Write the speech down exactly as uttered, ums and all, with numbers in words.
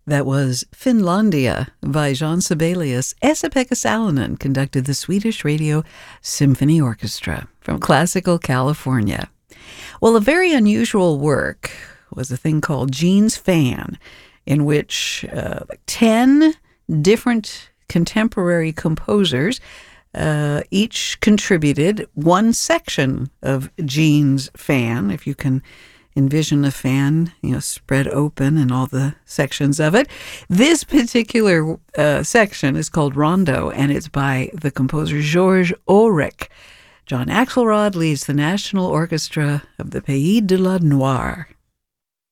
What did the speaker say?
That was Finlandia by Jean Sibelius. Esa-Pekka Salonen conducted the Swedish Radio Symphony Orchestra from classical California. Well, a very unusual work was a thing called Jean's Fan, in which uh, ten different contemporary composers uh, each contributed one section of Jean's Fan, if you can envision a fan, you know, spread open and all the sections of it. This particular uh, section is called Rondo, and it's by the composer Georges Auric. John Axelrod leads the National Orchestra of the Pays de la Noire.